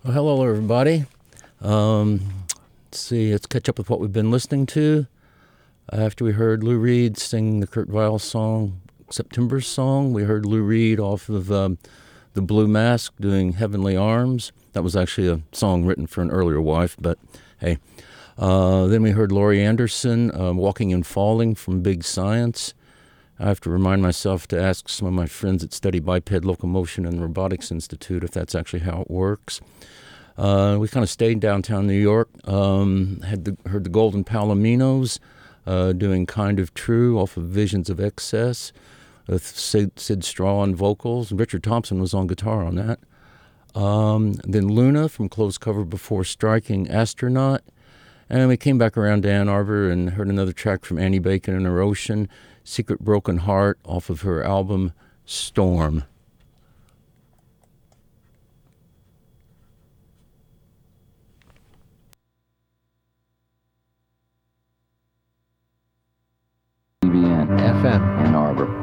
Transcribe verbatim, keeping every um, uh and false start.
Well, hello, everybody. Um, let's see, let's catch up with what we've been listening to. After we heard Lou Reed sing the Kurt Weill song, September Song, we heard Lou Reed off of um, The Blue Mask doing Heavenly Arms. That was actually a song written for an earlier wife, but hey. Uh, then we heard Laurie Anderson, uh, Walking and Falling from Big Science. I have to remind myself to ask some of my friends that study biped locomotion in the Robotics Institute if that's actually how it works. Uh, we kind of stayed downtown New York, um, had the, heard the Golden Palominos uh, doing Kind of True off of Visions of Excess with Sid, Sid Straw on vocals. And Richard Thompson was on guitar on that. Um, then Luna from Closed Cover Before Striking Astronaut. And we came back around to Ann Arbor and heard another track from Annie Bacon and Her Ocean, Secret Broken Heart, off of her album Storm. F M Ann Arbor.